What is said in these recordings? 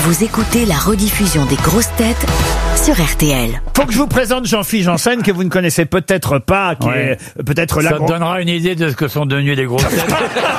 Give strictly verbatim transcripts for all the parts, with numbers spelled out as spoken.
Vous écoutez la rediffusion des grosses têtes sur R T L. Faut que je vous présente Jean-Philippe Janssen, que vous ne connaissez peut-être pas, qui Ouais. est peut-être la Ça te gro- donnera une idée de ce que sont devenus les grosses têtes.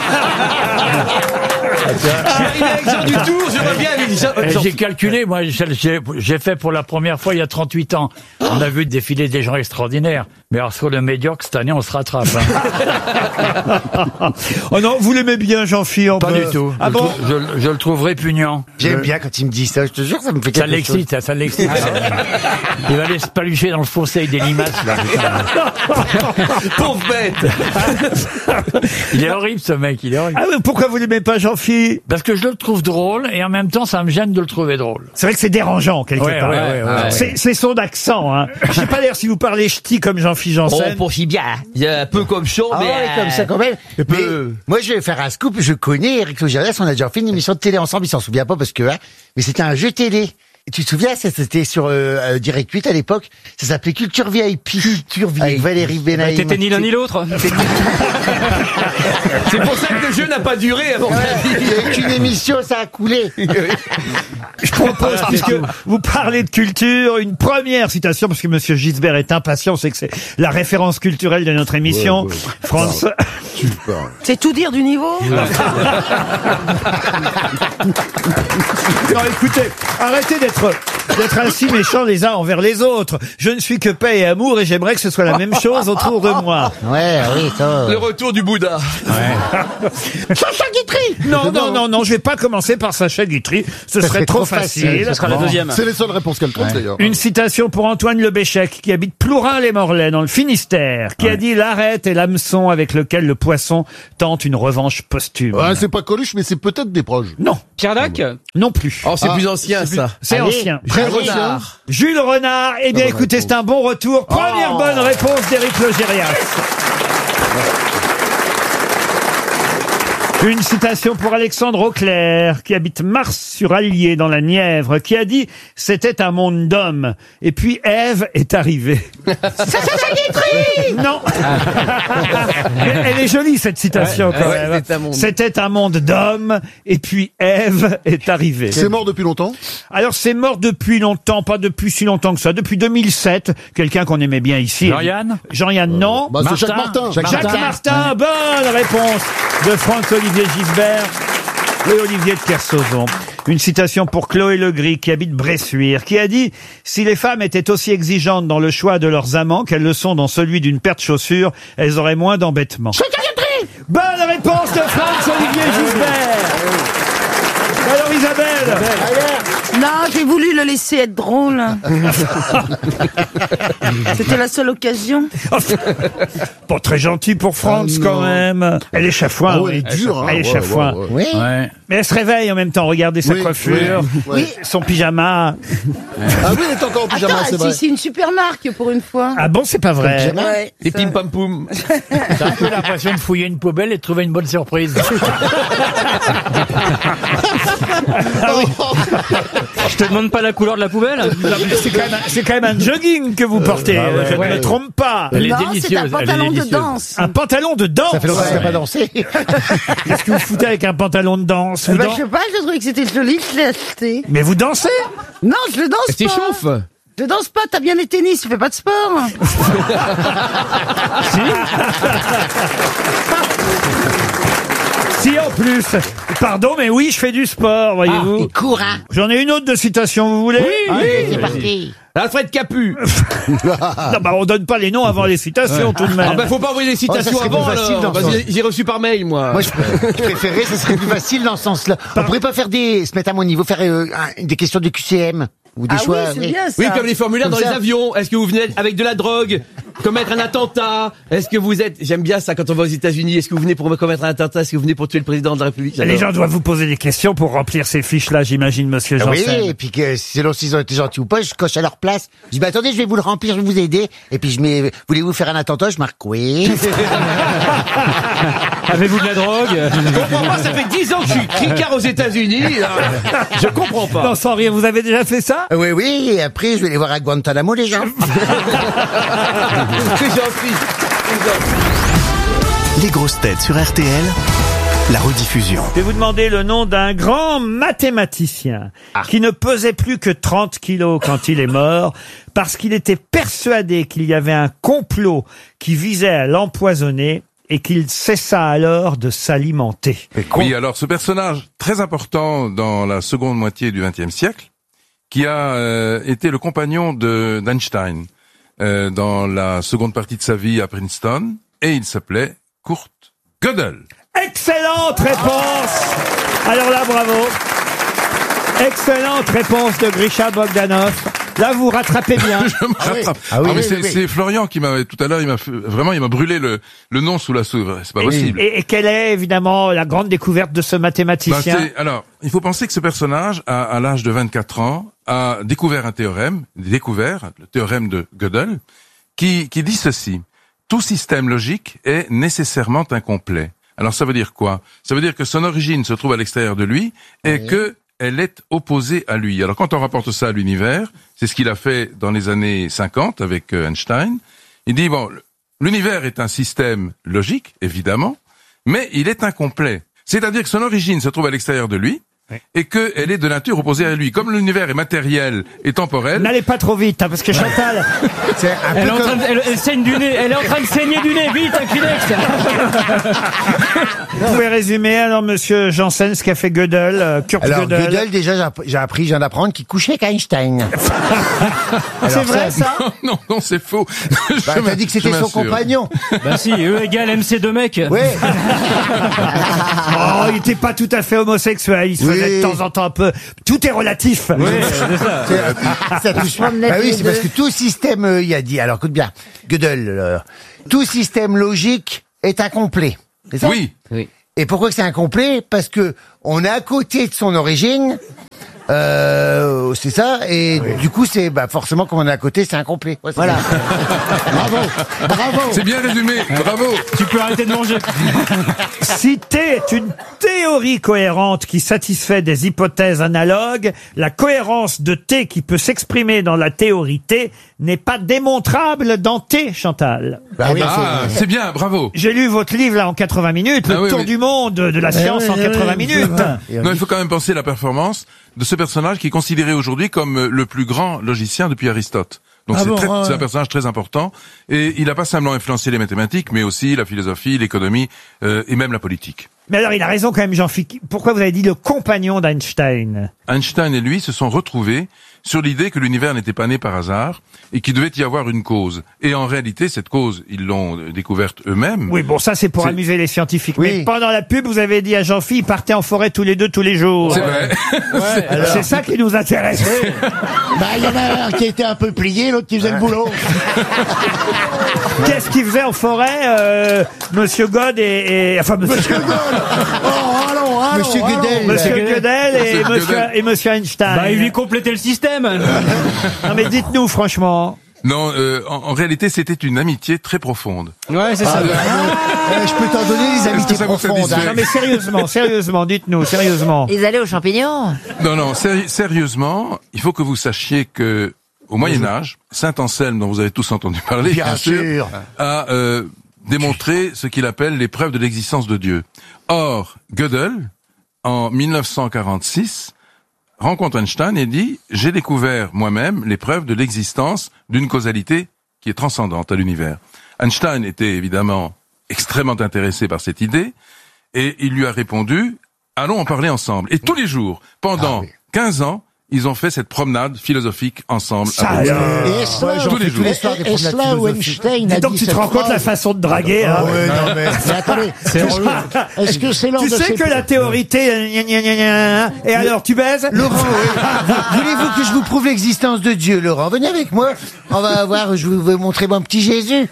Je suis arrivé avec Jean du Tour, je vois bien avec Jean... Et Jean- J'ai calculé, moi, j'ai j'ai fait pour la première fois il y a trente-huit ans. On a vu défiler des gens extraordinaires. Mais alors sur le médiocre, cette année, on se rattrape. Hein. Oh non, vous l'aimez bien, Jean-Philippe on Pas peut- du tout. Ah je, bon le trouve, je, je le trouve répugnant. J'aime bien quand il me dit ça, je te jure, ça me fait Ça quelque chose. l'excite, ça, ça l'excite. Il va aller se palucher dans le fossé des limaces, là. Pauvre bête. Il est horrible, ce mec, il est horrible. Ah oui, pourquoi vous l'aimez pas, Jean-Philippe? Parce que je le trouve drôle, et en même temps, ça me gêne de le trouver drôle. C'est vrai que c'est dérangeant, quelque Ouais, part. ouais, ouais, ouais. C'est c'est son accent, hein. Je sais pas d'ailleurs si vous parlez ch'ti comme Jean-Philippe Oh, Janssen. pour si bien. Il y a un peu comme chaud, Ah mais... ouais, euh, comme ça quand même. un peu- Mais moi, je vais faire un scoop. Je connais Eric Logérias. On a déjà fait une émission de télé ensemble. Il s'en souvient pas parce que, hein, mais c'était un jeu télé. Et tu te souviens, ça, c'était sur euh, euh, Direct huit à l'époque. Ça s'appelait Culture V I P. Culture V I P. Avec Valérie Benaïm. T'étais ni l'un ni l'autre. C'est pour ça que le jeu n'a pas duré avant. Ouais, il y a eu qu'une émission, ça a coulé. Je propose, puisque vous parlez de culture, une première citation, parce que Monsieur Gisbert est impatient, c'est que c'est la référence culturelle de notre émission. Ouais, ouais. France. Tu parles. C'est tout dire du niveau. Non, écoutez, arrêtez d'être d'être ainsi méchants les uns envers les autres. Je ne suis que paix et amour et j'aimerais que ce soit la même chose autour de moi. Ouais, oui, ça. Le retour du Bouddha. Sacha Guitry. Non, non, non, non, je vais pas commencer par Sacha Guitry. Ce serait serait trop trop facile. facile. Ce sera la deuxième. C'est les seules réponses qu'elle trouve d'ailleurs. Une citation pour Antoine Lebéchec, qui habite Plourin-les-Morlaix, dans le Finistère, qui a dit « L'arête est l'hameçon avec lequel le poisson tente une revanche posthume. Ouais, c'est pas Coluche, mais c'est peut-être des proches. Non, Pierre Dac. non plus. Oh, c'est Ah, plus ancien, ça. C'est Allez. ancien. Très Allez. Renard. Jules Renard. Eh bien, Ah, bonne écoutez, réponse. c'est un bon retour. Première Oh. bonne réponse d'Éric Logérias. Une citation pour Alexandre Auclair, qui habite Mars-sur-Allier dans la Nièvre, qui a dit « C'était un monde d'hommes. Et puis Ève est arrivée. » Non. Mais elle est jolie, cette citation, quand ouais, même. c'est un monde. C'était un monde d'hommes. Et puis Ève est arrivée. C'est mort depuis longtemps. Alors, c'est mort depuis longtemps, pas depuis si longtemps que ça. Depuis deux mille sept, quelqu'un qu'on aimait bien ici. Jean-Yann Jean-Yann, non. Bah, c'est Martin. Jacques Martin. Jacques Jacques Martin, bonne réponse de Franck-Olivier Gisbert et Olivier de Kersauzon. Une citation pour Chloé Legris, qui habite Bressuire, qui a dit « Si les femmes étaient aussi exigeantes dans le choix de leurs amants qu'elles le sont dans celui d'une paire de chaussures, elles auraient moins d'embêtements. » Bonne réponse de Franck-Olivier Gisbert. Alors Isabelle, Non, j'ai voulu le laisser être drôle. C'était la seule occasion. pas très gentil pour France Ah, quand non. même. Elle est chafouin. Ah ouais, elle est dure, hein. Elle est Ouais, chafouin. ouais, ouais. Oui. Ouais. Mais elle se réveille en même temps. Regardez sa Oui, coiffure, oui, oui. son pyjama. Ah oui, elle est encore en pyjama, Attends, c'est c'est vrai. c'est une super marque pour une fois. Ah bon, c'est pas vrai. Ouais, Des ça- petits pam-poum. T'as un peu l'impression de fouiller une poubelle et de trouver une bonne surprise. Je te demande pas la couleur de la poubelle. Non, mais C'est quand, même un- c'est quand même un jogging que vous portez. bah ouais, Je ne ouais. me trompe pas. Elle est Non, c'est délicieuse. un elle est pantalon de délicieuse. danse. Un pantalon de danse. Ça fait longtemps que tu n'as pas dansé. Qu'est-ce que vous foutez avec un pantalon de danse Eh vous ben, dan- je sais pas, je trouvais que c'était joli, je l'ai acheté. Mais vous dansez? Non, je le danse C'est pas. chauffe. Je danse pas, t'as bien les tennis, tu fais pas de sport. Si, en plus. Pardon, mais oui, je fais du sport, voyez-vous. Il court, hein. J'en ai une autre de citation, vous voulez? Allez, c'est parti. Alfred Capu. Non, bah, on donne pas les noms avant les citations, tout de même. Ah bah faut pas envoyer les Oh, ça citations serait avant plus facile alors. dans Bah, ce j'ai- J'ai reçu par mail moi. Moi, je, je préférais, ce serait plus facile dans ce sens-là. On pourrait pas faire des, se mettre à mon niveau, faire euh, un- des questions de Q C M. Ou des Ah oui, choix. c'est bien ça. Oui, comme les formulaires Comme dans ça. les avions. Est-ce que vous venez avec de la drogue, commettre un attentat? Est-ce que vous êtes, j'aime bien ça quand on va aux États-Unis. Est-ce que vous venez pour commettre un attentat? Est-ce que vous venez pour tuer le président de la République? Les gens doivent vous poser des questions pour remplir ces fiches-là, j'imagine, monsieur Ah oui, Janssen. et puis que selon s'ils ont été gentils ou pas, je coche à leur place. Je dis, bah attendez, je vais vous le remplir, je vais vous aider. Et puis je mets, voulez-vous faire un attentat? Je marque oui. Avez-vous de la drogue? Je comprends pas, ça fait dix ans que je suis cricard aux États-Unis. alors, Je comprends pas. Non, sans rire, vous avez déjà fait ça? oui, oui, et après, je vais les voir à Guantanamo, les gens. C'est gentil. C'est gentil. Les grosses têtes sur R T L la rediffusion. Je vais vous demander le nom d'un grand mathématicien qui ne pesait plus que trente kilos quand il est mort parce qu'il était persuadé qu'il y avait un complot qui visait à l'empoisonner et qu'il cessa alors de s'alimenter. Oui, alors ce personnage très important dans la seconde moitié du vingtième siècle, qui a euh, été le compagnon de d'Einstein euh, dans la seconde partie de sa vie à Princeton, et il s'appelait Kurt Gödel. Excellente réponse. Alors là, bravo. Excellente réponse de Grisha Bogdanov. Là, vous rattrapez bien. Je me rattrape. Ah oui, Ah, mais oui, c'est, oui, oui. c'est Florian qui m'a tout à l'heure, il m'a fait, vraiment, il m'a brûlé le, le nom sous la soude. C'est pas possible. Et, et quelle est évidemment la grande découverte de ce Ben, mathématicien? c'est- alors, il faut penser que ce personnage, à, à l'âge de vingt-quatre ans, a découvert un théorème, découvert le théorème de Gödel, qui, qui dit ceci: tout système logique est nécessairement incomplet. Alors, ça veut dire quoi? Ça veut dire que son origine se trouve à l'extérieur de lui et Oui. que elle est opposée à lui. Alors, quand on rapporte ça à l'univers, c'est ce qu'il a fait dans les années cinquante avec euh, Einstein. Il dit, bon, l'univers est un système logique, évidemment, mais il est incomplet. C'est-à-dire que son origine se trouve à l'extérieur de lui, Oui. et qu'elle est de nature opposée à lui. Comme l'univers est matériel et temporel, N'allez pas trop vite, hein, parce que Chantal, C'est un Elle est, peu en train comme... de, elle, elle saigne du nez. Elle est en train de saigner du nez. Vite, un Kleenex. vous pouvez résumer alors, monsieur Janssen, ce qu'a fait Gödel, euh, Kurt Alors, Gödel. Gödel, déjà, j'ai app- j'ai appris, je viens d'apprendre qu'il couchait avec Einstein. C'est vrai, ça? non, non, non, c'est faux. Bah, Je t'as m'in- dit que c'était je son m'assure. compagnon. Bah si, E égale M C deux mecs. Ouais. Oh, il était pas tout à fait homosexuel, il se Oui. faisait de temps en temps un peu... Tout est relatif. C'est- ça touche pas. promenait Bah tous oui, les c'est parce deux. que tout système, euh, il a dit. Alors, écoute bien, Gödel, euh, tout système logique est incomplet. C'est ça? Oui. Oui. Et pourquoi que c'est incomplet? Parce que on est à côté de son origine. Euh, c'est ça, et du coup, c'est bah forcément, comme on est à côté, c'est incomplet. Ouais, c'est Voilà. bien. Bravo, bravo. C'est bien résumé. Bravo. Tu peux arrêter de manger. Si T est une théorie cohérente qui satisfait des hypothèses analogues, la cohérence de T qui peut s'exprimer dans la théorie T n'est pas démontrable dans T, Chantal. Bah oui, Ah, c'est- c'est bien. Bravo. J'ai lu votre livre là en quatre-vingts minutes, le Ah oui, tour oui. du monde de la science oui, en oui, quatre-vingts oui, minutes. c'est vrai. Et on Non, il dit- faut quand même penser la performance de ce personnage qui est considéré aujourd'hui comme euh, le plus grand logicien depuis Aristote. Donc Ah c'est, bon, très- ouais. c'est un personnage très important, et il a pas simplement influencé les mathématiques, mais aussi la philosophie, l'économie euh, et même la politique. Mais alors il a raison quand même, Jean-Philippe. Pourquoi vous avez dit le compagnon d'Einstein? Einstein et lui se sont retrouvés sur l'idée que l'univers n'était pas né par hasard et qu'il devait y avoir une cause. Et en réalité, cette cause, ils l'ont euh, découverte eux-mêmes. Oui, bon, ça c'est pour C'est- amuser les scientifiques. Oui. Mais pendant la pub, vous avez dit à Jean-Philippe, partez en forêt tous les deux, tous les jours. C'est vrai. C'est ça qui nous intéresse. Bah, il y en a un qui était un peu plié, l'autre qui faisait le boulot. Qu'est-ce qu'il faisait en forêt, euh, Monsieur God et, et enfin Monsieur, Oh, allons, allons, Monsieur allons. Gödel. Monsieur Gödel. Gödel et Monsieur Monsieur Gödel. et Monsieur Einstein. Bah il lui complétait le système. Non mais dites-nous franchement. Non, euh, en, en réalité, c'était une amitié très profonde. Ouais, c'est ça. Euh, je peux t'en donner des Est-ce que amitiés ça vous profondes. satisfait hein. Non mais sérieusement, sérieusement, dites-nous, sérieusement. Ils allaient aux champignons. Non, non, séri- sérieusement, il faut que vous sachiez que au Moyen Âge, Saint Anselme, dont vous avez tous entendu parler, Bien sûr. a euh, démontré ce qu'il appelle les preuves de l'existence de Dieu. Or, Gödel, en mille neuf cent quarante-six, rencontre Einstein et dit « J'ai découvert moi-même les preuves de l'existence d'une causalité qui est transcendante à l'univers. » Einstein était évidemment extrêmement intéressé par cette idée et il lui a répondu « Allons en parler ensemble. » Et tous les jours, pendant Ah oui. quinze ans, ils ont fait cette promenade philosophique ensemble. Ça à Bruxelles. alors. Et est-ce là, j'en tous fais les tous les jours. soirs Et est-ce là où Einstein a Dis donc dit tu te cette rends compte la phrase façon de draguer, hein. Ah ouais, non, mais, mais attendez, est-ce que c'est lors Tu de sais ces... que la théorie T, gna, gna, gna, gna, et alors tu baises? Laurent, oui. Voulez-vous que je vous prouve l'existence de Dieu, Laurent? Venez avec moi. On va voir, je vais vous montrer mon petit Jésus.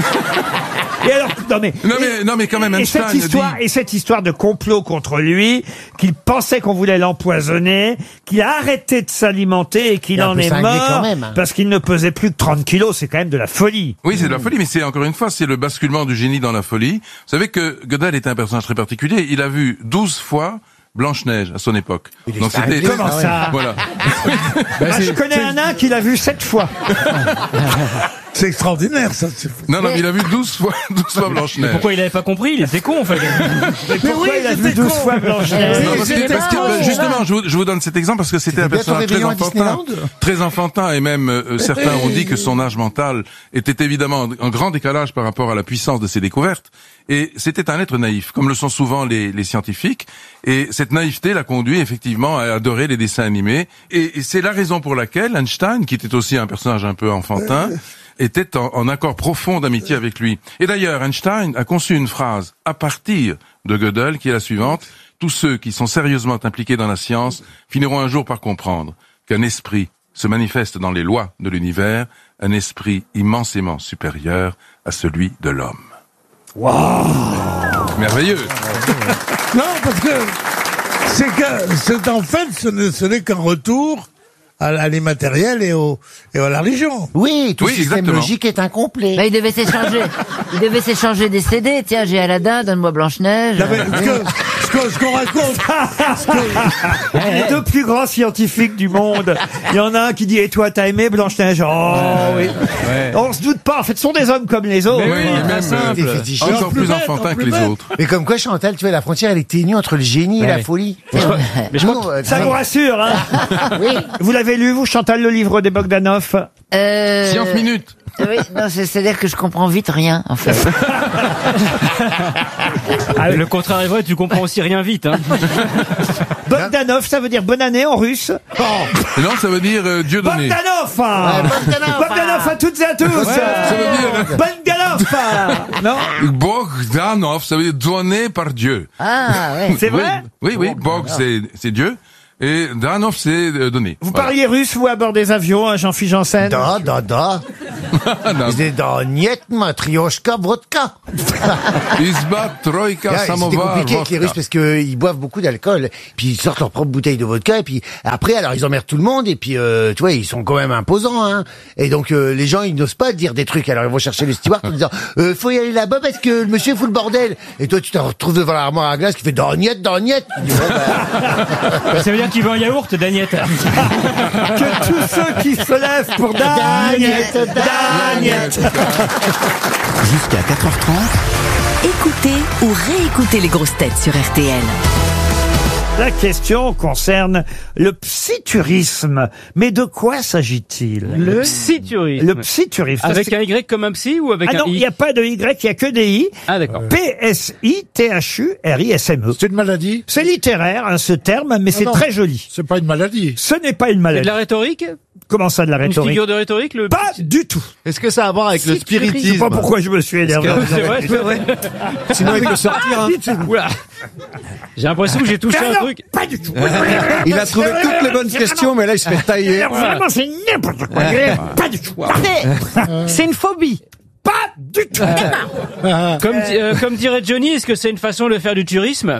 Et alors, non mais, Non mais, non mais quand même, et Einstein cette histoire, dit... et cette histoire de complot contre lui, qu'il pensait qu'on voulait l'empoisonner, qu'il a arrêté de s'alimenter et qu'il Il est un en peu est cinglé mort quand même, hein. parce qu'il ne pesait plus que trente kilos, c'est quand même de la folie. Oui, c'est de la folie, mais c'est encore une fois, c'est le basculement du génie dans la folie. Vous savez que Gödel était un personnage très particulier. Il a vu douze fois Blanche-Neige à son époque. Donc c'était... Comment ça? Voilà. Ah, je connais un nain qui l'a vu sept fois. C'est extraordinaire, ça. c'est- Non, non, mais il a vu douze fois, douze fois Blanche-Neige. Pourquoi il avait pas compris? Il était con en fait. Mais pourquoi oui, il a vu j'étais douze con. fois Blanche-Neige? Non, parce que, j'étais parce que, con. bah, justement, je vous, je vous donne cet exemple parce que c'était un bien ton personnage très réveillon à enfantin, Disneyland très enfantin, et même euh, certains ont dit que son âge mental était évidemment en grand décalage par rapport à la puissance de ses découvertes. Et c'était un être naïf, comme le sont souvent les, les scientifiques. Et cette naïveté l'a conduit effectivement à adorer les dessins animés. Et, et c'est la raison pour laquelle Einstein, qui était aussi un personnage un peu enfantin, était en, en accord profond d'amitié avec lui. Et d'ailleurs, Einstein a conçu une phrase à partir de Gödel qui est la suivante: tous ceux qui sont sérieusement impliqués dans la science finiront un jour par comprendre qu'un esprit se manifeste dans les lois de l'univers, un esprit immensément supérieur à celui de l'homme. Waouh! Merveilleux. Non, parce que c'est que, c'est en fait, ce n'est, ce n'est qu'un retour à, à l'immatériel et, au, et à la religion. Oui, tout Oui, système exactement. logique est incomplet. Bah, il devait s'échanger. Il devait s'échanger des C D. Tiens, j'ai Aladdin, donne-moi Blanche-Neige. Non, mais ce que- ce que- ce qu'on raconte, Les deux plus grands scientifiques du monde. Il y en a un qui dit: et toi, t'as aimé Blanche-Neige? Oh oui. On se doute pas. En fait, ce sont des hommes comme les autres. Mais oui, Et bien même simple. euh, fétichistes. encore plus plus bête, enfantin en que plus les bête. autres. Mais comme quoi, Chantal, tu vois, la frontière, elle est ténue entre le génie et la Ouais. folie. Mais je crois- mais je crois Nous, euh, Ça vous rassure, hein? Oui. Vous l'avez lu, vous, Chantal, le livre des Bogdanov? Euh... Science minute. Oui, non, c'est- c'est-à-dire que je comprends vite rien, en fait. Ah, le contraire est vrai, tu comprends aussi rien vite. Hein. Bogdanov, ça veut dire bonne année en russe. Et non, ça veut dire euh, Dieu donné. Bogdanov! hein. Bogdanov, Bogdanov à toutes et à tous! Ça veut dire Bogdanov! hein. Non? Bogdanov, ça veut dire donné par Dieu. Ah, ouais. C'est vrai? Oui, oui, oui. Bog, c'est c'est Dieu. Et Danov, c'est euh, donné. Vous Voilà. parliez russe, vous, à bord des avions, hein, Jean-Philippe Janssen? Da, da, da. Non. C'est dans Niet, Matrioshka, Vodka. Izba, Troika, Ouais, C'était Samovar, compliqué avec les vodka. Russes parce que ils boivent beaucoup d'alcool, puis ils sortent leur propre bouteille de vodka, et puis après, alors ils emmerdent tout le monde, et puis euh, tu vois, ils sont quand même imposants, hein. Et donc euh, les gens, ils n'osent pas dire des trucs, alors ils vont chercher le steward en disant euh, faut y aller là-bas parce que le monsieur fout le bordel. Et toi, tu te retrouves devant l'armoire à glace qui fait Daniette, Daniette. Tu dis, ouais, bah, Bah, ça veut dire qu'il veut un yaourt, Daniette. Que tous ceux qui se lèvent pour Daniette, Daniette. Jusqu'à quatre heures trente, écoutez ou réécoutez les grosses têtes sur R T L. La question concerne le psyturisme. Mais de quoi s'agit-il? Le psyturisme. Le psyturisme. Avec C'est- un Y comme un psy ou avec Ah un non, il I? n'y a pas de Y, il n'y a que des I. Ah d'accord. P S I T H U R I S M E. c'est une maladie. C'est littéraire, hein, ce terme, mais c'est non. très joli. C'est pas une maladie. Ce n'est pas une C'est de maladie. la rhétorique? Comment ça, de la Une rhétorique? figure de rhétorique le... Pas du tout. Est-ce que ça a à voir avec le Je sais spiritisme? pas pourquoi je me suis énervé. C'est vrai, c'est vrai. Sinon, il peut sortir. Hein. Oula. J'ai l'impression que j'ai touché Ah un non, truc. pas du tout. Il a trouvé toutes les bonnes questions, mais là, il se fait tailler. Alors, vraiment, c'est n'importe quoi. Pas du tout. C'est une phobie. Pas du tout. Comme, di- euh, comme dirait Johnny, est-ce que c'est une façon de faire du tourisme?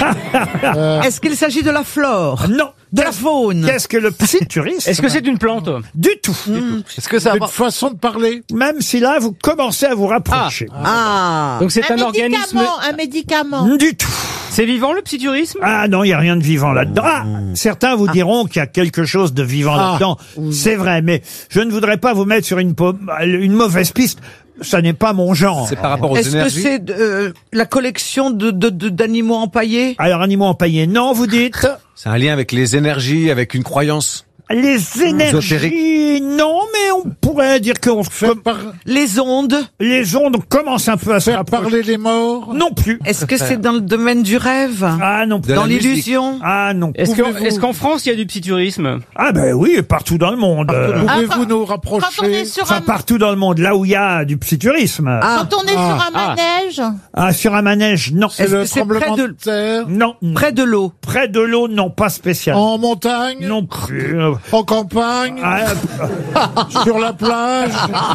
Est-ce qu'il s'agit de la flore? Non. De la faune? Qu'est-ce que le psyturisme? Est-ce que c'est une plante? Du tout. Est-ce que ça a à Une voir... façon de parler. Même si là, vous commencez à vous rapprocher. Ah. Donc c'est un, organisme... un médicament. Du tout. C'est vivant le psyturisme? Ah non, il n'y a rien de vivant là-dedans. Ah, certains vous diront qu'il y a quelque chose de vivant Ah. là-dedans. C'est vrai, mais je ne voudrais pas vous mettre sur une, po- une mauvaise piste. Ça n'est pas mon genre. C'est par rapport aux Est-ce que énergies. c'est euh, la collection de de- de- d'animaux empaillés? Alors, animaux empaillés, non, vous dites. C'est un lien avec les énergies, avec une croyance. Les énergies, non, mais on pourrait dire qu'on Faire, par... Les ondes? les ondes commencent un peu à se Faire rapprocher. parler les morts. Non plus. Est-ce que c'est dans le domaine du rêve? Ah non plus. De Dans la musique. l'illusion? Ah non. Est-ce qu'en Pouvez-vous- est-ce qu'en France il y a du psyturisme? Ah ben oui, partout dans le monde. Euh, Pouvez-vous nous rapprocher? Enfin, partout dans le monde, là où il y a du psyturisme. Ah, Quand on est Ah. sur un manège? sur un manège, non. C'est Est-ce le que c'est tremblement près de... de- terre. Non. non. Près de l'eau? Près de l'eau, non, pas spécialement. En montagne. Non plus. Euh, En campagne. ah, Sur la plage.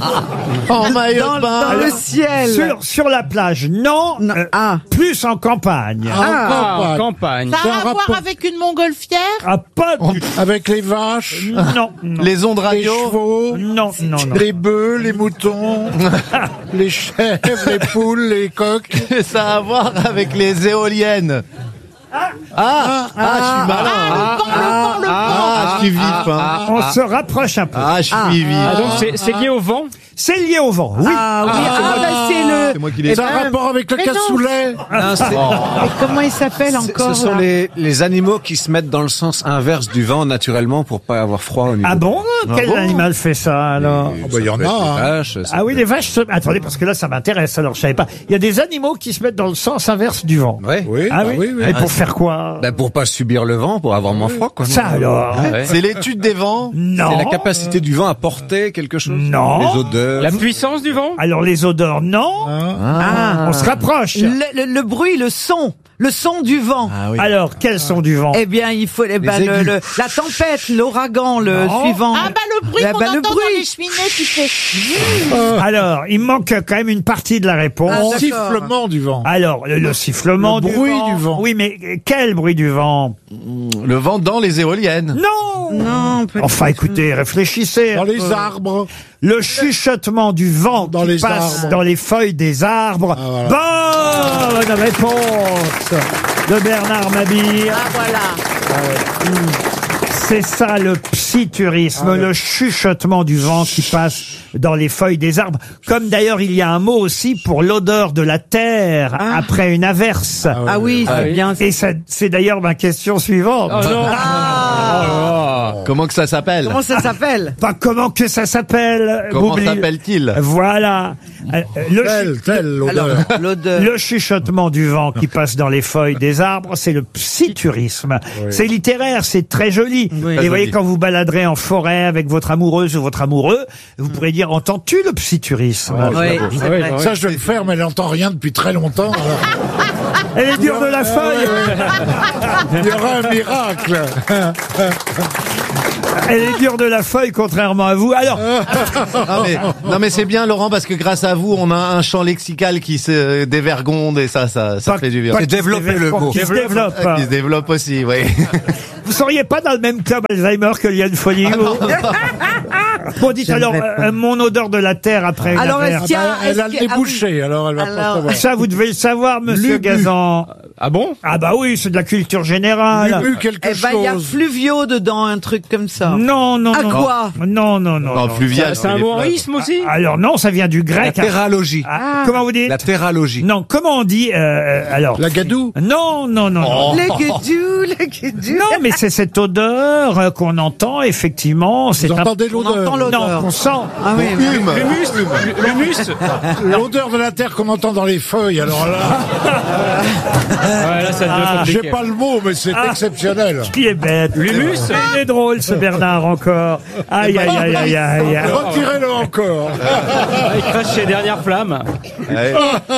En maillot Dans, de bain. dans le ciel? sur, sur la plage, non. Non. Euh, Ah. Plus en campagne. En Ah, campagne. campagne. Ça a un rapport avec une montgolfière? Ah, pas du tout. avec les vaches, Non, non. Les ondes les radio. chevaux, Non, non, non. les bœufs, les moutons, les chèvres, les poules, les coqs. Ça a à voir avec les éoliennes. Ah, ah, ah, je suis malin. Ah, le vent, le vent, le vent. Ah, je suis vif. Hein. On se rapproche un peu. Ah, je suis vif. Ah, donc c'est c'est lié au vent? C'est lié au vent, oui. Ah oui, ah, bah, c'est le... C'est moi qui Eh l'ai Ça a ben, un rapport avec le mais non. cassoulet. Non, c'est- Mais comment il s'appelle c'est- encore Ce sont là les, les animaux qui se mettent dans le sens inverse du vent naturellement pour pas avoir froid au niveau. Ah bon? Quel bon animal fait ça, alors? Ah bah, il y en a, Des hein. vaches, ça Ah oui, peut- les vaches se... Attendez, parce que là, ça m'intéresse, alors je savais pas. Il y a des animaux qui se mettent dans le sens inverse du vent. Ouais. Oui, Ah bah oui? oui, oui. Et pour faire quoi? Bah, pour pas subir le vent, pour avoir moins froid, quoi. Ça alors? C'est l'étude des vents. Non. C'est la capacité du vent à porter quelque chose. Non. Les odeurs. La puissance du vent? Alors les odeurs, non. Ah. On se rapproche. le, le- le bruit, le son, le son du vent. Alors, quels sont du vent? Eh bien, il faut eh ben, Les le, aigus. le- la tempête, l'ouragan, le Non. suivant. Ah bah le bruit Eh qu'on ben, le entend bruit. dans les cheminées qui fait... Alors, il manque quand même une partie de la réponse. Ah, Le d'accord. sifflement du vent. Alors, le, le sifflement Le du bruit vent. du vent. Oui, mais quel bruit du vent? Le vent dans les éoliennes. Non. Non, peut- Enfin, écoutez, réfléchissez. Dans un les peu. arbres. Le chuchotement du vent Dans qui les passe arbres. dans les feuilles des arbres. Ah, Bonne réponse de Bernard Mabille. Ah voilà. C'est ça le psyturisme, Ah, le chuchotement du vent qui passe dans les feuilles des arbres. Comme d'ailleurs il y a un mot aussi pour l'odeur de la terre Ah. après une averse. Ah oui, c'est bien. Et ça, c'est d'ailleurs ma question suivante. Oh non. Comment que ça s'appelle Comment ça s'appelle Pas comment que ça s'appelle. Comment Boublil. s'appelle-t-il Voilà. Euh, le, Tel, tel, l'odeur. Alors, l'odeur. le chuchotement du vent qui passe dans les feuilles des arbres, c'est le psyturisme. C'est littéraire, c'est très joli. Oui. Et vous voyez, quand vous baladerez en forêt avec votre amoureuse ou votre amoureux, vous pourrez dire, entends-tu le psyturisme? Oui, c'est Ah oui, vrai. bah oui. Ça, je vais le faire, mais elle n'entend rien depuis très longtemps. alors. Elle est dure de la feuille. Il y aura un miracle. Elle est dure de la feuille, contrairement à vous. Alors, Non mais, non mais c'est bien Laurent parce que grâce à vous on a un champ lexical qui se dévergonde et ça ça ça Pas- fait du bien. pas C'est qui se développer le développe, mot. qui se développe. Ah, qui se développe aussi, oui. vous seriez pas dans le même club Alzheimer que Liane Folie, vous? Bon, dites alors, euh, mon odeur de la terre après une Alors, averse. est-ce qu'il y a- Elle est-ce a le qu'il y a- débouché, alors elle va pas Alors- savoir. Ça, vous devez le savoir, monsieur Lubu. Gazan. Ah bon? Ah bah oui, c'est de la culture générale. Lubu quelque Eh ben, il y a chose. fluvio dedans, un truc comme ça. Non, non, À non. quoi Non, non, non. Non, non. fluvial. C'est un les mot en fleuves. isme aussi? Alors non, ça vient du La grec. terralogie. Ah, comment vous dites? La terralogie. Non, comment on dit euh, alors? La gadoue. Non, non, non, non. Les guédous, les guédous. Non, mais c'est cette odeur euh, qu'on entend effectivement. C'est Vous un- entendez On entend l'odeur. l'odeur. Non, qu'on sent. Ah oui, oui. Hume. L'humus? L'humus? L'odeur de la terre qu'on entend dans les feuilles. Alors là, Ouais, là, ça devient Ah, j'ai compliqué. pas le mot, mais c'est Ah. exceptionnel. Qui est bête. L'humus? Il est drôle, ce Bernard, encore. Aïe, aïe, aïe, aïe, aïe. aïe. Retirez-le encore. Ah, il crache ses dernières flammes. Ouais.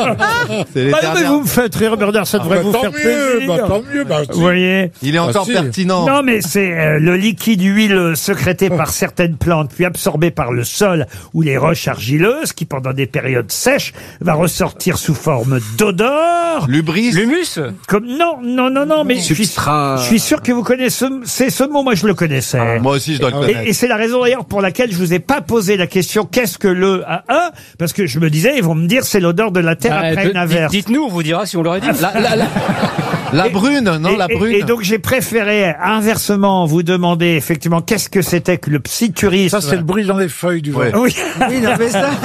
C'est les Bah, mais dernières- vous me faites rire, Bernard, ça devrait Bah, vous tant faire mieux, plaisir. bah, tant mieux. Bah, Vous voyez? Il est encore si. pertinent. Non, mais c'est euh, le liquide huileux sécrété par certaines plantes, puis absorbé par le sol ou les roches argileuses, qui pendant des périodes sèches va ressortir sous forme d'odeur. Lubris. L'humus? Comme non, non, non, non, mais je suis, Substrat. je suis sûr que vous connaissez ce, c'est ce mot. Moi, je le connaissais. Ah, moi aussi je dois le Et, connaître. et c'est la raison d'ailleurs pour laquelle je vous ai pas posé la question qu'est-ce que le A un, parce que je me disais ils vont me dire c'est l'odeur de la terre Ah, après de- une averse. Dites-nous, on vous dira si on l'aurait dit. La, la, la, la brune, non, et, la et- brune. et donc j'ai préféré inversement vous demander effectivement qu'est-ce que c'était que le psyturisme. ça, c'est le bruit dans les feuilles du vent. Ouais. Oui. Oui, non, mais ça.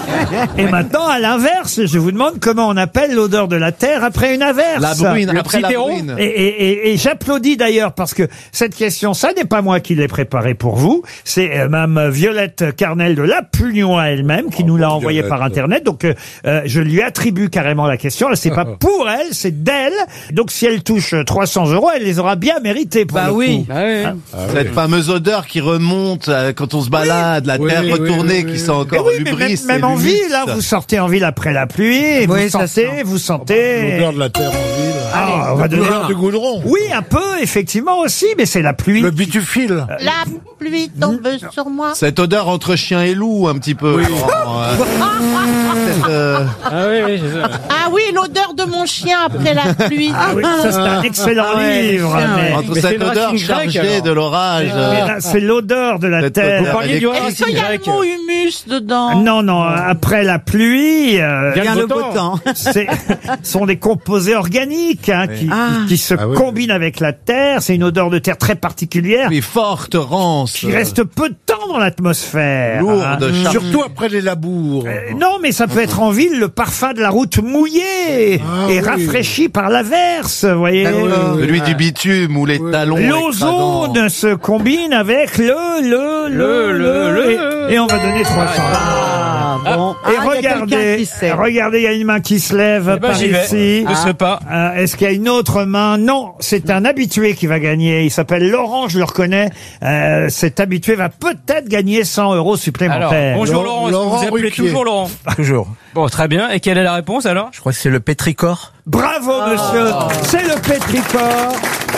Et maintenant, à l'inverse, je vous demande comment on appelle l'odeur de la terre après une averse. La brune, Le après la citron. brune. Et, et- et- et j'applaudis d'ailleurs parce que cette question, ça n'est pas moi qui l'ai préparée pour vous, c'est euh, Mme Violette Carnel de La Pugnon à elle-même qui nous l'a envoyée par Internet. Donc euh, euh, je lui attribue carrément la question. C'est pas pour elle, c'est d'elle. Donc si elle touche euh, trois cents euros, elle les aura bien mérités. Pour Bah le oui. coup. Ah oui. Cette fameuse odeur qui remonte euh, quand on se balade, la Oui, terre oui, retournée oui, qui oui. sent Mais encore oui, mais lubris. même, c'est même en l'humus. ville, là, vous sortez en ville après la pluie, et Oui, vous ça sentez, sent. vous sentez. L'odeur de la terre en ville. Ah, on va donner- L'odeur du goudron. Oui, un peu, effectivement aussi, mais c'est la pluie. Le bitufile. La pluie tombe sur moi. Cette odeur entre chien et loup, un petit peu. Laurent, euh, cette, euh, Ah oui, oui, c'est ça. Ah oui, l'odeur de mon chien après la pluie. Ah oui, ça c'est un excellent Ah ouais, livre. tiens, mais- entre Mais c'est cette une odeur racine grecque, chargée alors. de l'orage. mais euh, là, c'est l'odeur de la Cette terre. odeur Vous parliez du électrique. Est-ce qu'il y a grec. le mot humus dedans? Non, non, après la pluie, euh, Bien Bien le le beau beau temps. c'est sont des composés organiques. hein, qui, Ah. qui se Ah oui. combine avec la terre. C'est une odeur de terre très particulière Oui, forte, rance. qui reste peu de temps dans l'atmosphère. Lourde, hein. charnue. Surtout après les labours. Euh, non, mais ça peut être en ville le parfum de la route mouillée Ah et oui. rafraîchi par l'averse, vous voyez. Celui du bitume ou les talons. écrasants. L'ozone se combine avec le, le, le, le, le, et, et on va donner trois cents. Ah, bon. Et Ah, il y a quelqu'un regardez, qui sait. regardez, il y a une main qui se lève Eh ben, par j'y vais. ici. Je sais pas. Euh, Est-ce qu'il y a une autre main? Non, c'est un habitué qui va gagner. Il s'appelle Laurent, je le reconnais. Euh, cet habitué va peut-être gagner cent euros Alors, supplémentaires. bonjour Laurent, est-ce que Laurent vous appelez Ruquier. toujours Laurent? Toujours. Bon, très bien. Et quelle est la réponse alors? Je crois que c'est le pétrichor. Bravo, monsieur. C'est le pétrichor.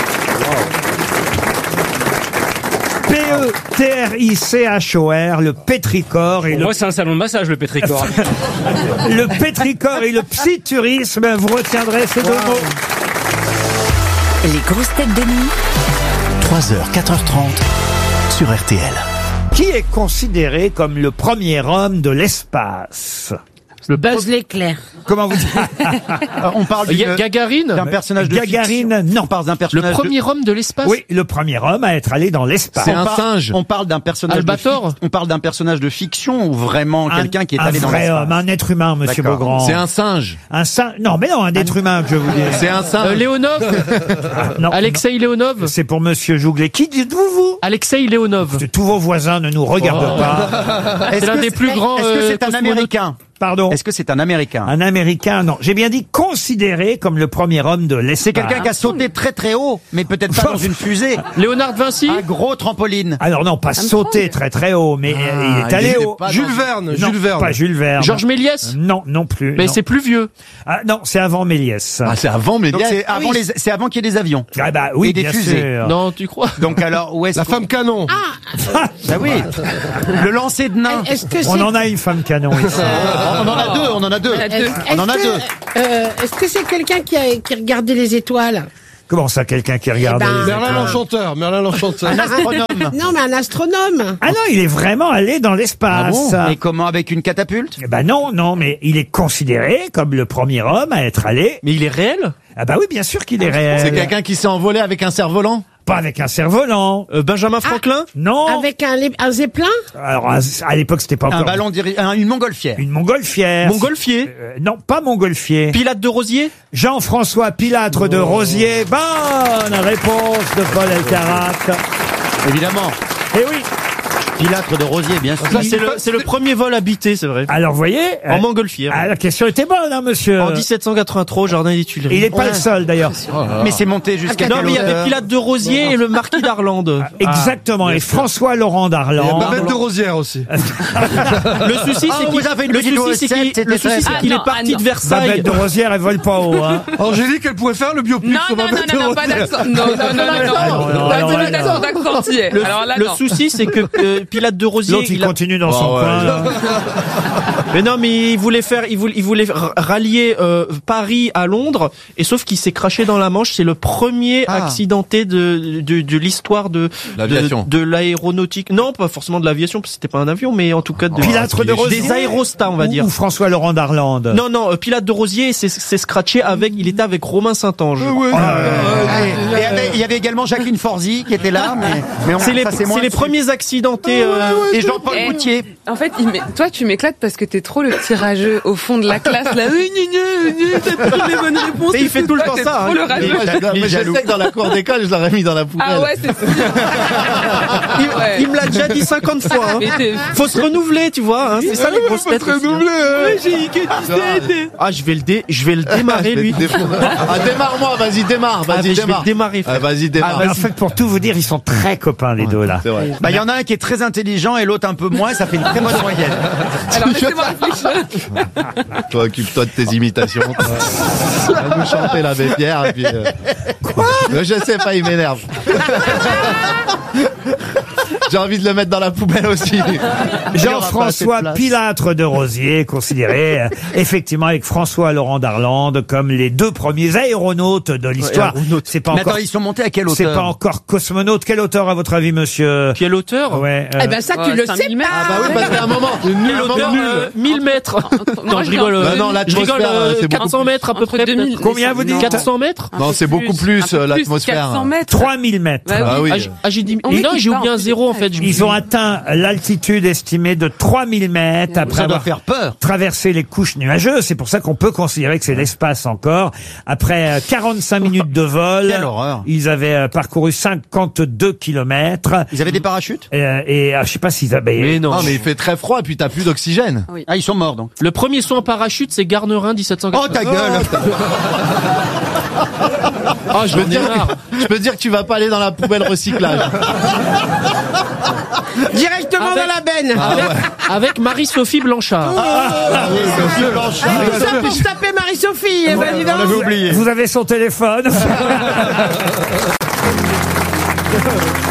P E T R I C H O R, le pétrichor et Pour le, moi, c'est un salon de massage, le pétricor. le pétrichor et le psytourisme. Vous retiendrez ces deux mots. Les grosses têtes de nuit. trois heures, quatre heures trente sur R T L. Qui est considéré comme le premier homme de l'espace? Le Buzz l'éclair. Comment vous dites? On parle Ga- d'une- Gagarine d'un personnage de Gagarine, fiction. non. On parle d'un Le personnage de- premier homme de l'espace. Oui, le premier homme à être allé dans l'espace. C'est On un par- singe. On parle d'un personnage Albator de fic- On parle d'un personnage de fiction ou vraiment Un- quelqu'un qui est un allé dans vrai l'espace. homme, un être humain, monsieur D'accord. Beaugrand. C'est un singe. Un singe. Non, mais non, un être humain que je vous dis. C'est un singe. Euh, Léonov Non, Alexei Léonov non, c'est pour monsieur Jouglet. Qui dites-vous, vous? Alexei Léonov. Tous vos voisins ne nous regardent Oh. pas. Est-ce C'est l'un que des plus grands, Est-ce que euh, c'est un cosmonautes. Américain? Pardon. Est-ce que c'est un Américain? Un Américain, non. J'ai bien dit considéré comme le premier homme de l'espace. C'est quelqu'un qui a sauté très très haut, mais peut-être pas dans une fusée. Léonard Vinci Un gros trampoline. Alors non, pas sauté très très haut, mais euh, il est il allé était haut. pas Jules dans- Verne, Non, Jules Verne. pas Jules Verne. Georges Méliès Non, non plus. Mais non. c'est plus vieux. Ah, non, c'est avant Méliès. Ah, c'est avant, mais Donc c'est avant les, c'est avant qu'il y ait des avions. Ah bah oui, Et des bien fusées. sûr. Non, tu crois? Donc alors où est-ce La qu'on- femme canon. Bah oui. Le lancer de nain. Est-ce que c'est... On en a une femme canon ici. On en a deux, on en a deux. On en a Est-ce deux. que, euh, est-ce que c'est quelqu'un qui a qui regardait les étoiles? Comment ça, quelqu'un qui regarde ben, les Merlin étoiles l'enchanteur, Merlin l'enchanteur. Un astronome. Non, mais un astronome. Ah non, il est vraiment allé dans l'espace. Et comment, avec une catapulte? Eh ben non, non, mais il est considéré comme le premier homme à être allé. Mais il est réel? Ah bah oui, bien sûr qu'il est réel. C'est quelqu'un qui s'est envolé avec un cerf-volant. Pas avec un cerf-volant. Euh, Benjamin Franklin? Non. Avec un, lé- un zeppelin? Alors à, à l'époque, c'était pas Un encore ballon diri- un- une montgolfière. une montgolfière. Montgolfier? Euh, non, pas montgolfier. Pilate de Rosier? Jean-François Pilâtre de Rosier. Bonne réponse de Paul Elkarat. Évidemment. Eh oui. Pilâtre de Rosier, bien sûr. Ça, c'est le, c'est le premier vol habité, c'est vrai. Alors, vous voyez. En euh, montgolfière. ah, la question était bonne, hein, monsieur. En dix-sept cent quatre-vingt-trois, au jardin des Tuileries. Il n'est pas Ouais. le seul, d'ailleurs. Mais c'est monté jusqu'à Non, quelle mais il y avait hauteur Pilate de Rosier et le marquis d'Arlande. Exactement. Et François Laurent Il y a d'Arlande. Babette de Rosière aussi. Le souci, Ah, c'est vous qu'il, avez une le petite souci, recette, c'est qu'il, c'était le souci, très c'est bien. qu'il Ah est non, parti ah non. de Versailles. Babette de Rosière, elle vole pas haut, hein. Angélique, elle pourrait faire le biopic Non, sur non, non, Babette de non, non, pas Rosière. d'accent. Non, non, non, non, non. non, non, Pas non, de non, l'accent non. d'accentier. Le, Alors là, le non. souci, c'est que euh, Pilate de Rosier, L'autre, il il a- continue dans son ouais, coin. je- là. mais non, mais il voulait faire, il voulait, il voulait r- rallier euh, Paris à Londres, et sauf qu'il s'est craché dans la Manche. C'est le premier Ah. accidenté de de, de l'histoire de L'aviation. de, de l'aéronautique. Non, pas forcément de l'aviation, parce que c'était pas un avion, mais en tout cas de, Pilâtre de Rosier. des aérostats, on va Ou- dire. Ou François Laurent d'Arlande. Non, non, euh, Pilate de Rosier s'est s'est scratché avec, il était avec Romain Saint-Ange. Ah, et il y avait- il y avait également Jacqueline Forzy qui était là, mais, mais on, C'est les, ça, c'est moins les su. premiers accidentés. euh, Et Jean-Paul Eh, Gaultier. En fait, il m'é- toi, tu m'éclates parce que t'es trop le petit rageux au fond de la classe, là. Oui, gna, gna, gna, t'as toujours les bonnes réponses. Mais il fait tout le temps T'es ça, trop hein. le rageux. Mais, mais je sais que dans la cour d'école, je l'aurais mis dans la poubelle. Ah ouais, c'est ça. il, Ouais. il me l'a déjà dit cinquante fois. Hein. Mais t'es- Faut se renouveler, tu vois. Hein. C'est ça les grosses têtes. aussi, hein. Oui, j'ai dit que tu sais. Ah, je vais le dé, je vais le démarrer lui. Ah, démarre-moi, vas-y, démarre, Ah, vas-y, mais je vais démarre. le démarrer. Ah, frère. vas-y, démarre. Mais en fait, pour tout vous dire, ils sont très copains, les deux, là. C'est vrai. Bah, il y en a un qui est très intelligent et l'autre un peu moins, ça fait une très bonne moyenne. Alors, laissez-moi réfléchir. Toi, occupe-toi de tes imitations. toi. Va nous chanter l'abbé Pierre, et puis... euh, Quoi? Je sais pas, il m'énerve. J'ai envie de le mettre dans la poubelle aussi. Jean-François Pilâtre de Rosiers, considéré euh, effectivement avec François Laurent d'Arlande comme les deux premiers aéronautes de l'histoire. C'est pas Mais encore. attends, ils sont montés à quelle C'est hauteur? pas encore cosmonaute. Quelle hauteur à votre avis, monsieur? Quelle hauteur? Ouais. euh, Eh ben ça, tu le sais pas. Ah bah oui, parce qu'à un moment, Nul à un hauteur, moment, euh, mille mètres. Non, je rigole. Bah euh, non, je rigole, l'atmosphère, euh, c'est beaucoup quatre cents mètres à peu Entre près. deux mille peut-être. Combien vous dites? quatre cents mètres? Non, c'est beaucoup plus, un peu euh, l'atmosphère. quatre cents mètres. trois mille mètres. Bah Ah oui. Ah, j'ai- ah, j'ai dit. On Non, équipe j'ai pas, oublié on un zéro en fait. je me Ils suis ont dit. atteint l'altitude estimée de trois mille mètres après Ça doit avoir faire peur. traversé les couches nuageuses. C'est pour ça qu'on peut considérer que c'est l'espace encore. Après euh, quarante-cinq minutes de vol, Quelle horreur. ils avaient euh, parcouru cinquante-deux kilomètres. Ils avaient des parachutes? Euh, et euh, je sais pas s'ils avaient... Mais non. Non, mais il fait très froid et puis t'as plus d'oxygène. Ah, ils sont morts donc. Le premier saut en parachute, c'est Garnerin dix-sept cent Oh ta gueule. Ah, Je peux, te dire, je peux te dire que tu vas pas aller dans la poubelle recyclage. Directement Avec- dans la benne. Avec, avec Marie-Sophie Blanchard. Ah oui, Sophie Blanchard. Tout ça pour taper Marie-Sophie. Eh ben, dis donc. On l'avait oublié. Vous avez son téléphone.